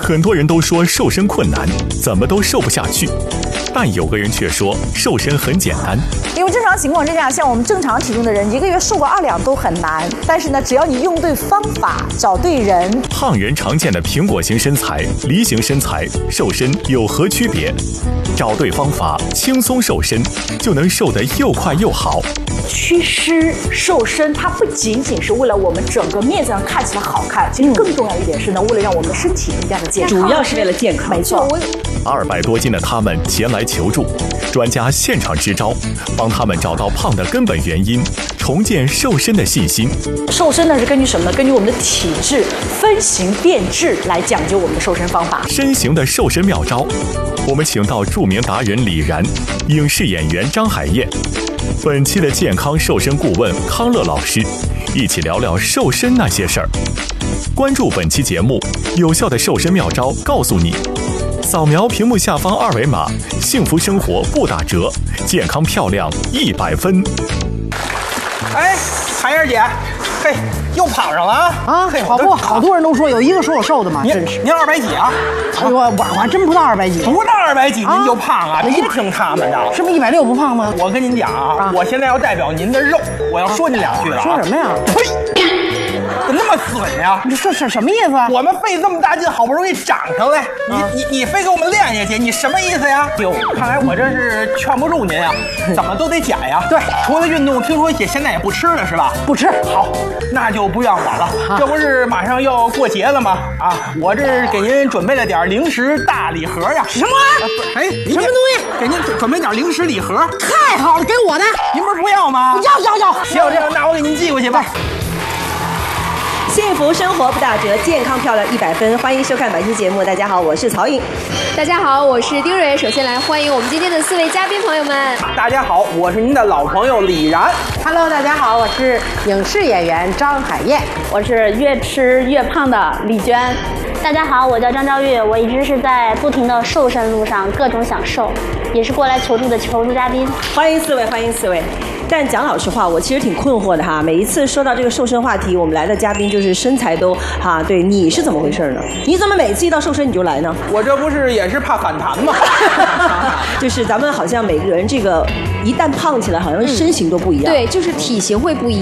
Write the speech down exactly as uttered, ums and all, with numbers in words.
很多人都说瘦身困难，怎么都瘦不下去。但有个人却说瘦身很简单， 因为正常情况之下，像我们正常体重的人，一个月瘦个二两都很难。但是呢，只要你用对方法，找对人。 胖人常见的苹果型身材、梨形身材，瘦身有何区别？找对方法，轻松瘦身，就能瘦得又快又好。 祛湿瘦身，它不仅仅是为了我们整个面子上看起来好看，其实更重要一点是呢，为了让我们的身体更加的健康， 主要是为了健康。 没错。 二百多斤的他们前来求助，专家现场支招，帮他们找到胖的根本原因，重建瘦身的信心。 瘦身呢是根据什么呢？根据我们的体质分型变质来讲究我们的瘦身方法。 身形的瘦身妙招，我们请到著名达人李然、影视演员张海燕，本期的健康瘦身顾问康乐老师，一起聊聊瘦身那些事儿。关注本期节目，有效的瘦身妙招告诉你。扫描屏幕下方二维码，幸福生活不打折，健康漂亮一百分。 哎，海燕姐，嘿，又跑上了啊！ 啊，跑步好多人都说有一个说我瘦的嘛，真是。 您二百几啊？ 哎呦，我我还真不到二百几， 不到二百几您就胖啊？别听他们的， 是不是一百六不胖吗？ 我跟您讲啊，我现在要代表您的肉，我要说您两句了。 说什么呀？ 呸！怎么那么损呀？ 你这是什么意思啊？ 我们费这么大劲，好不容易长上来，你你你非给我们练下去，你什么意思呀？哟，看来我这是劝不住您呀，怎么都得减呀。 对， 除了运动，听说也现在也不吃了是吧？ 不吃。 好，那就不怨我了。这不是马上要过节了吗？啊，我这是给您准备了点零食大礼盒呀。 什么？ 哎， 什么东西？ 给您准备点零食礼盒。 太好了，给我的。 您不是不要吗？ 要要要。 行，这样那我给您寄过去吧。 幸福生活不打折，健康漂亮一百分。欢迎收看本期节目。大家好，我是曹颖。 大家好，我是丁蕊。首先来欢迎我们今天的四位嘉宾朋友们。 大家好，我是您的老朋友李然。 Hello， 大家好，我是影视演员张海燕。 我是越吃越胖的李娟。大家好，我叫张昭玉，我一直是在不停的瘦身路上，各种想瘦，也是过来求助的求助嘉宾。 欢迎四位，欢迎四位。但讲老实话，我其实挺困惑的哈。每一次说到这个瘦身话题，我们来的嘉宾就是身材都哈，对，你是怎么回事呢？你怎么每次一到瘦身你就来呢？ 我这不是也是怕反弹吗？ 就是咱们好像每个人这个一旦胖起来，好像身形都不一样。 对，就是体型会不一样。